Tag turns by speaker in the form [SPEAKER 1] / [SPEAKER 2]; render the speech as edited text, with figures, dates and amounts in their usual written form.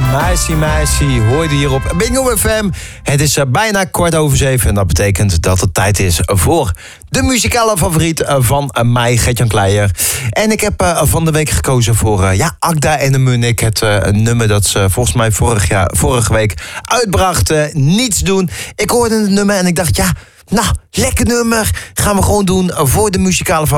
[SPEAKER 1] Meisje, hoorde hier op Bingo FM. Het is bijna 7:15 en dat betekent dat het tijd is voor de muzikale favoriet van mij, Gert-Jan Kleijer. En ik heb van de week gekozen voor Agda en de Munnik. Het nummer dat ze volgens mij vorige week uitbracht, Niets doen. Ik hoorde het nummer en ik dacht, lekker nummer. Gaan we gewoon doen voor de muzikale favoriet.